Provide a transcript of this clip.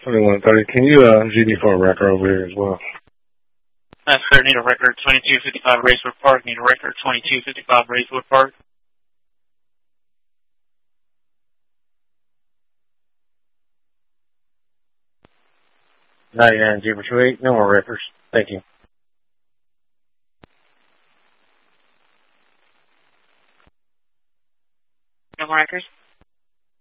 2130. Can you read me for a record over here as well? Sir, need a record 2255 Racewood Park. Need a record 2255 Racewood Park. 99-028. No more records. Thank you. No more records.